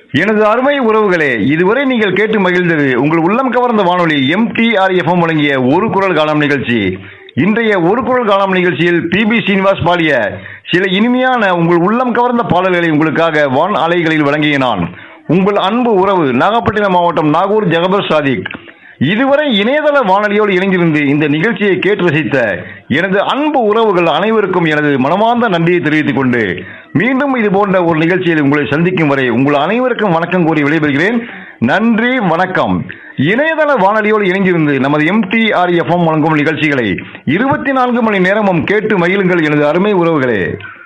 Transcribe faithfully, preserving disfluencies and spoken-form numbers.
எனது அருமை உறவுகளே, இதுவரை நீங்கள் கேட்டு மகிழ்ந்தது உங்கள் உள்ளம் கவர்ந்த வானொலி M D R F M வழங்கிய ஒரு குரல் காலம் நிகழ்ச்சி. இன்றைய ஒரு குரல் காலம் நிகழ்ச்சியில் பி பி சீனிவாஸ் பாடிய சில இனிமையான உங்கள் உள்ளம் கவர்ந்த பாடல்களை உங்களுக்காக வான் அலைகளில் வழங்கிய நான் உங்கள் அன்பு உறவு நாகப்பட்டினம் மாவட்டம் நாகூர் ஜகபர் சாதிக். இதுவரை இணையதள வானொலியோடு இணைந்திருந்து இந்த நிகழ்ச்சியை கேட்டு ரசித்த எனது அன்பு உறவுகள் அனைவருக்கும் எனது மனமார்ந்த நன்றியை தெரிவித்துக் கொண்டு மீண்டும் இது போன்ற ஒரு நிகழ்ச்சியில் உங்களை சந்திக்கும் வரை உங்கள் அனைவருக்கும் வணக்கம் கூறி விடைபெறுகிறேன். நன்றி, வணக்கம். இணையதள வானொலியோடு இணைந்திருந்து நமது M D R F M வழங்கும் நிகழ்ச்சிகளை இருபத்தி நான்கு மணி நேரமும் கேட்டு மகிழுங்கள் எனது அருமை உறவுகளே.